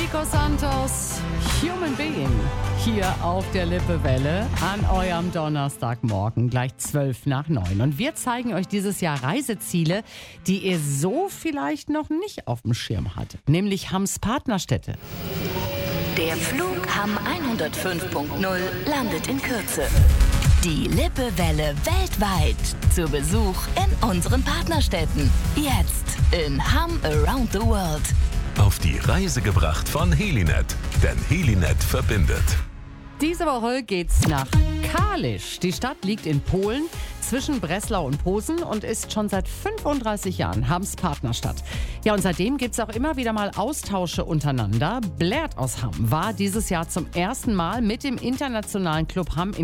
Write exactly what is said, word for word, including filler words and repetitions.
Nico Santos, Human Being, hier auf der Lippewelle an eurem Donnerstagmorgen, gleich zwölf nach neun. Und wir zeigen euch dieses Jahr Reiseziele, die ihr so vielleicht noch nicht auf dem Schirm hattet, nämlich Hamms Partnerstädte. Der Flug Hamm hundertfünf Punkt null landet in Kürze. Die Lippewelle weltweit zu Besuch in unseren Partnerstädten. Jetzt in Hamm Around the World. Auf die Reise gebracht von Helinet, denn Helinet verbindet. Diese Woche geht's nach Kalisz. Die Stadt liegt in Polen zwischen Breslau und Posen und ist schon seit fünfunddreißig Jahren Hamms Partnerstadt. Ja, und seitdem gibt's auch immer wieder mal Austausche untereinander. Blair aus Hamm war dieses Jahr zum ersten Mal mit dem internationalen Club Hamm in